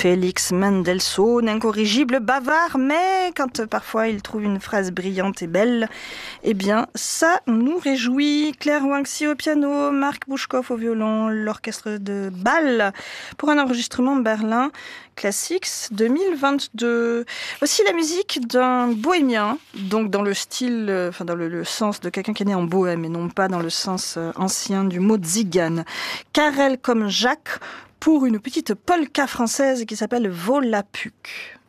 Félix Mendelssohn, incorrigible, bavard, mais quand parfois il trouve une phrase brillante et belle, eh bien ça nous réjouit. Claire Wanxi au piano, Marc Bouchkov au violon, l'orchestre de Bâle pour un enregistrement Berlin Classics 2022. Aussi la musique d'un bohémien, donc dans le style, dans le sens de quelqu'un qui est né en Bohème et non pas dans le sens ancien du mot tzigane. Karel comme Jacques pour une petite polka française qui s'appelle Volapük.